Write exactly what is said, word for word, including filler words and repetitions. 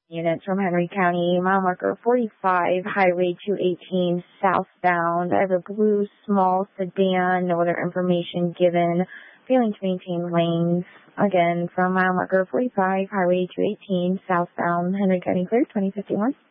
Units from Henry County, mile marker forty-five, Highway two eighteen, southbound. I have a blue small sedan, no other information given. Failing to maintain lanes. Again, from mile marker forty-five, Highway two eighteen, southbound, Henry County, clear, twenty fifty-one.